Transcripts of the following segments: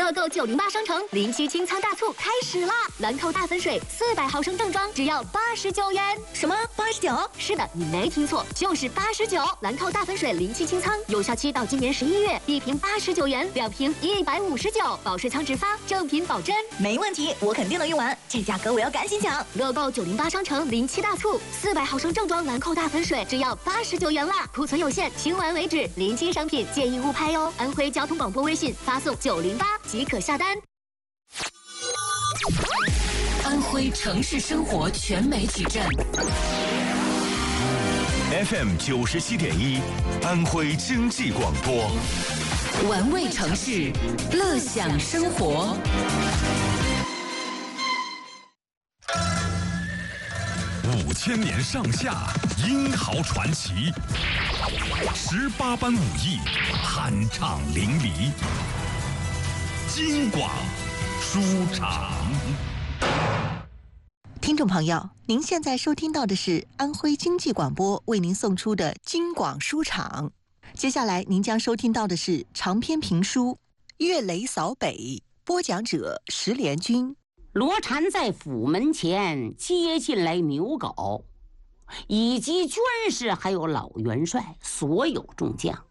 乐购908商城07清仓大促开始啦！兰蔻大粉水400毫升正装只要89元。 什么89？ 是的，你没听错，就是89。兰蔻大粉水07清仓，有效期到今年11月，1瓶89元，2瓶159，保税仓直发，正品保真。 没问题，我肯定能用完，这价格我要赶紧抢！ 乐购908商城07大促，400毫升正装兰蔻大粉水只要89元啦，库存有限，清完为止，临期商品建议勿拍哟。安徽交通广播微信发送908即可下单。 安徽城市生活全媒体站 FM 97.1，安徽经济广播， 玩味城市，乐享生活。 5000年上下，英豪传奇，18般武艺，酣畅淋漓。京广书场。 听众朋友，您现在收听到的是安徽经济广播为您送出的京广书场。接下来您将收听到的是长篇评书《岳雷扫北》，播讲者石连军。 罗禅在府门前接进来牛皋，以及军士还有老元帅所有众将，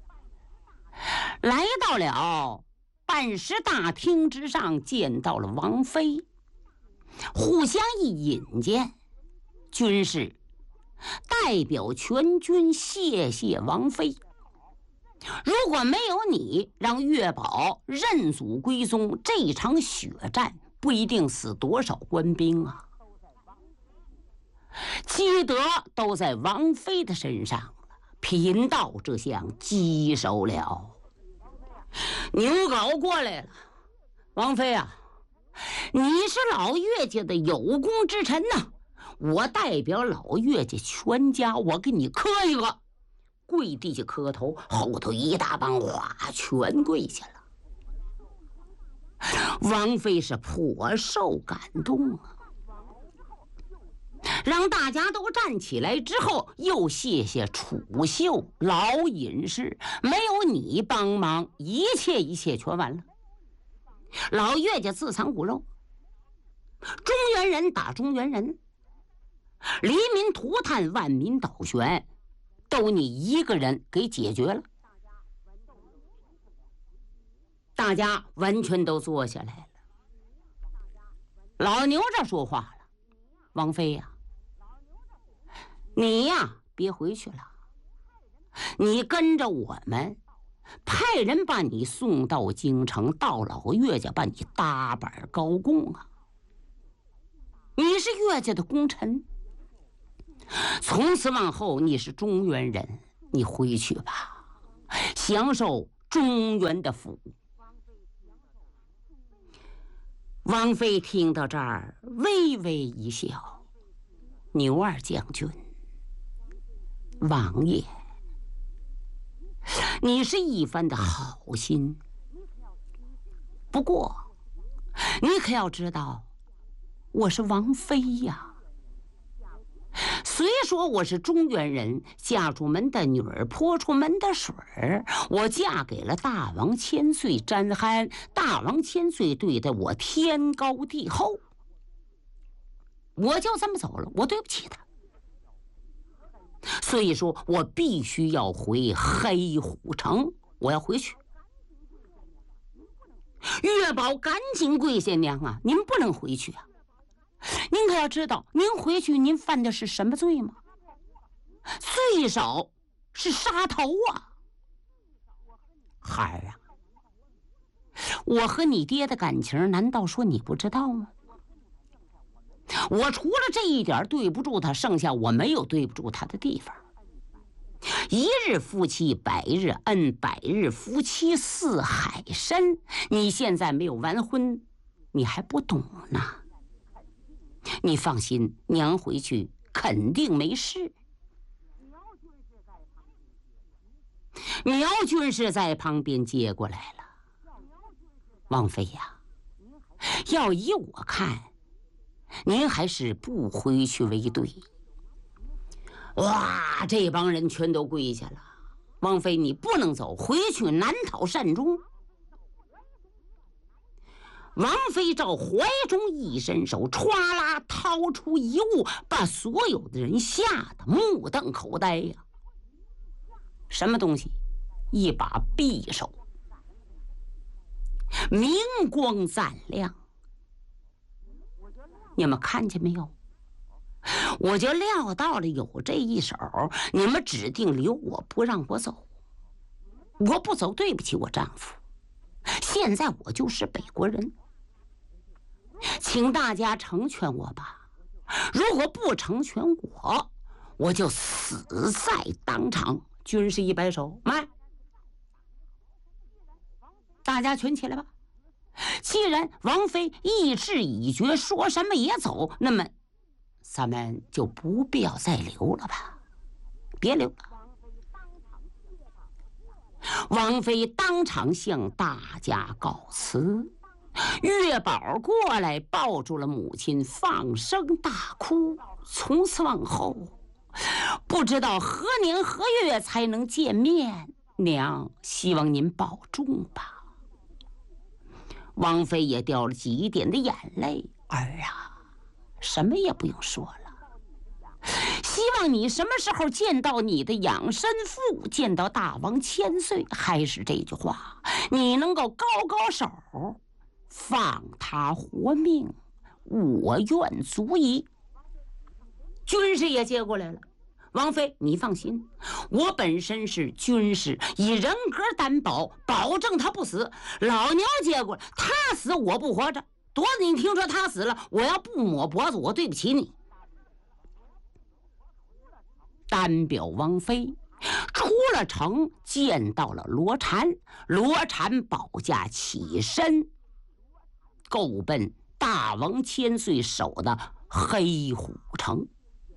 来到了办事大厅之上，见到了王妃，互相一引荐，军士代表全军谢谢王妃。如果没有你让岳宝认祖归宗，这场血战不一定死多少官兵啊！积德都在王妃的身上了，贫道这项棘手了。牛皋过来了，王妃啊，你是老岳家的有功之臣呐，我代表老岳家全家，我给你磕一个。跪地下磕头，后头一大帮哗全跪下了。王妃是颇受感动啊，让大家都站起来之后，又谢谢楚秀老隐士，没有你帮忙，一切全完了。老岳家自藏骨肉，中原人打中原人，黎民涂炭，万民倒悬，都你一个人给解决了。大家完全都坐下来了。老牛这说话了，王妃呀，你呀别回去了，你跟着我们，派人把你送到京城，到老岳家把你搭板高供啊！你是岳家的功臣，从此往后你是中原人，你回去吧，享受中原的福。王妃听到这儿微微一笑，牛二将军，王爷，你是一番的好心，不过你可要知道，我是王妃呀。虽说我是中原人，嫁出门的女儿泼出门的水儿，我嫁给了大王千岁詹憨，大王千岁对待我天高地厚，我就这么走了，我对不起他，所以说我必须要回黑虎城，我要回去。岳宝赶紧跪下，娘啊，您不能回去啊！您可要知道，您回去您犯的是什么罪吗？最少是杀头啊！孩儿啊，我和你爹的感情难道说你不知道吗？我除了这一点对不住他，剩下我没有对不住他的地方。一日夫妻百日恩，百日夫妻似海深。你现在没有完婚，你还不懂呢。你放心，娘回去肯定没事。苗军是在旁边接过来了。王妃呀，要依我看，您还是不回去为对。哇，这帮人全都跪下了。王妃，你不能走，回去难讨善终。 王妃照怀中一伸手，歘啦掏出一物，把所有的人吓得目瞪口呆呀。什么东西？一把匕首，明光闪亮。你们看见没有？我就料到了有这一手，你们指定留我不让我走。我不走，对不起我丈夫。现在我就是北国人，请大家成全我吧。如果不成全我就死在当场。军士一摆手，慢，大家全起来吧。既然王妃意志已决，说什么也走，那么咱们就不必要再留了吧，别留了。王妃当场向大家告辞，月宝过来抱住了母亲，放声大哭。从此往后，不知道何年何月才能见面，娘希望您保重吧。王妃也掉了几点的眼泪，儿啊，什么也不用说了，希望你什么时候见到你的养身父，见到大王千岁，还是这句话，你能够高高手，放他活命，我愿足矣。军士也接过来了，王妃你放心，我本身是军士，以人格担保，保证他不死。老娘接过来，他死我不活着。多子，你听说他死了，我要不抹脖子，我对不起你。单表王妃出了城，见到了罗禅，罗禅保驾起身，够奔大王千岁守的黑虎城。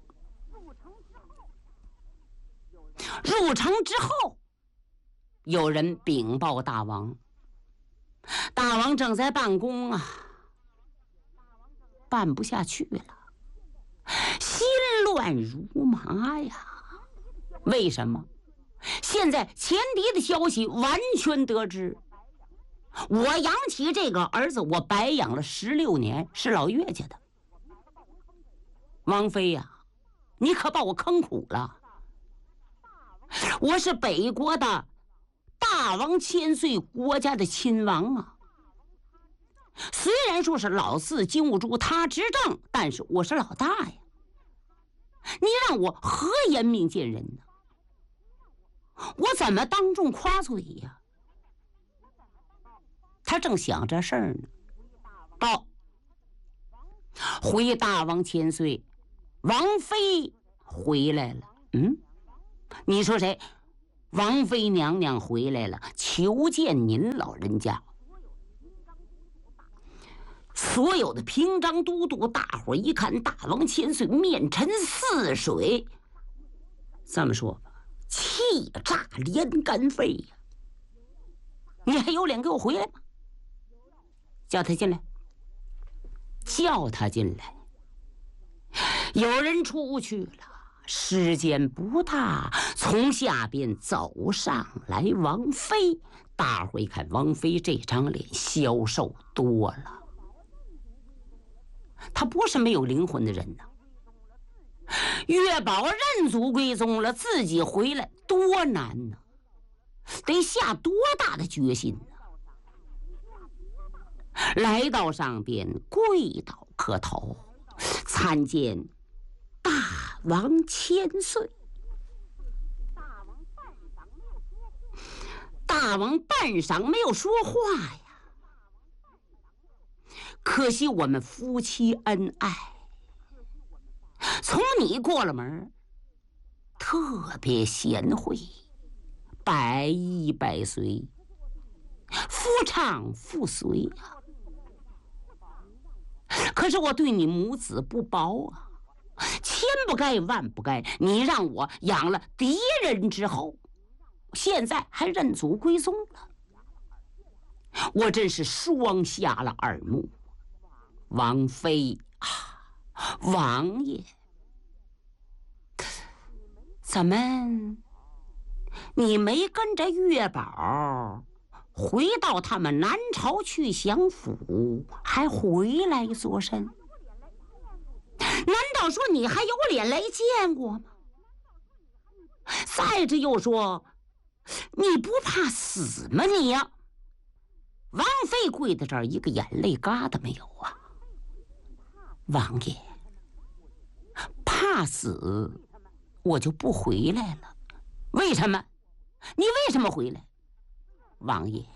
入城之后，有人禀报大王，大王正在办公啊，办不下去了，心乱如麻呀。为什么？现在前敌的消息完全得知，我养起这个儿子，我白养了16年，是老岳家的。王妃呀，你可把我坑苦了。我是北国的大王千岁国家的亲王啊，虽然说是老四金兀术他执政，但是我是老大呀，你让我何颜面见人呢？我怎么当众夸嘴呀？他正想这事儿呢，报回大王千岁，王妃回来了。你说谁？王妃娘娘回来了，求见您老人家。所有的平章都督大伙一看，大王千岁面沉似水，这么说吧，气炸连肝肺呀！你还有脸给我回来吗？叫他进来，叫他进来。有人出去了。时间不大，从下边走上来王妃。大伙一看王妃这张脸消瘦多了，他不是没有灵魂的人呐。月宝认祖归宗了，自己回来多难呢，得下多大的决心呢？来到上边跪倒磕头，参见大王千岁。大王半晌没有说话呀，可惜我们夫妻恩爱，从你过了门，特别贤惠，百依百随，夫唱妇随啊。可是我对你母子不薄啊，千不该万不该，你让我养了敌人之后，现在还认祖归宗了，我真是双瞎了耳目。王妃啊，王爷，怎么你没跟着月宝回到他们南朝去享福，还回来作甚？难道说你还有脸来见我吗？再者又说，你不怕死吗你呀？王妃跪在这儿，一个眼泪疙瘩没有啊。王爷，怕死我就不回来了。为什么？你为什么回来？王爷，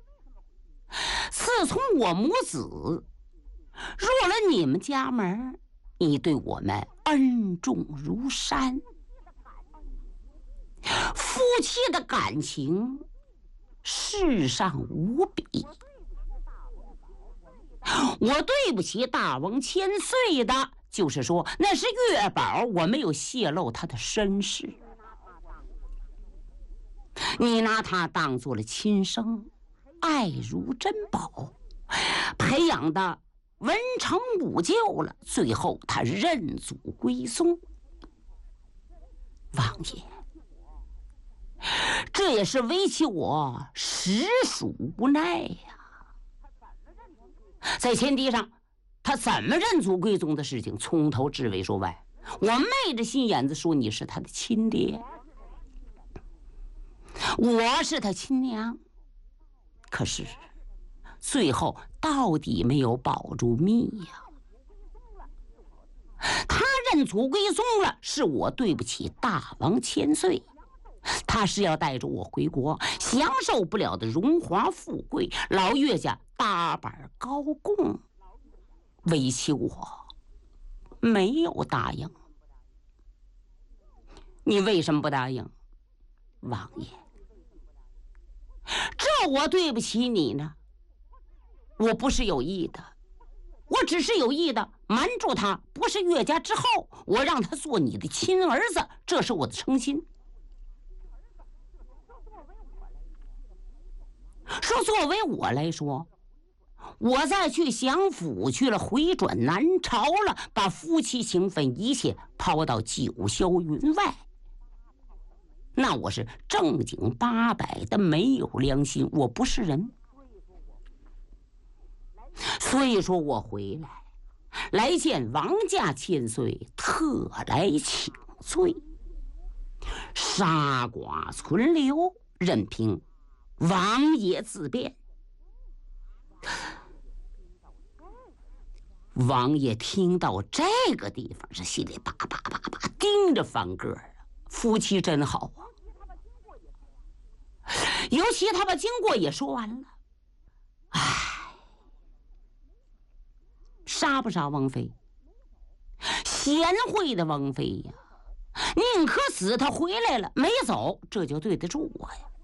自从我母子入了你们家门，你对我们恩重如山，夫妻的感情世上无比。我对不起大王千岁的，就是说那是月宝，我没有泄露他的身世。你拿他当做了亲生，爱如珍宝，培养的文成武就了，最后他认祖归宗。王爷，这也是为其我实属无奈呀。在前提上，他怎么认祖归宗的事情，从头至尾说完，我昧着心眼子说你是他的亲爹，我是他亲娘，可是最后到底没有保住密呀。他认祖归宗了，是我对不起大王千岁，他是要带着我回国，享受不了的荣华富贵，老岳家大板高供，为其我没有答应。你为什么不答应？王爷，这我对不起你呢。我不是有意的，我只是有意的瞒住他，不是岳家之后，我让他做你的亲儿子，这是我的诚心。说作为我来说，我再去享福去了，回转南朝了，把夫妻情分一切抛到九霄云外，那我是正经八百的没有良心，我不是人。所以说我回来见王家千岁，特来请罪，杀剐存留，任凭王爷自便。王爷听到这个地方，是心里叭叭叭叭盯着翻个儿啊，夫妻真好啊。尤其他把经过也说完了，唉，杀不杀王妃？贤惠的王妃呀，宁可死，他回来了没走，这就对得住我呀。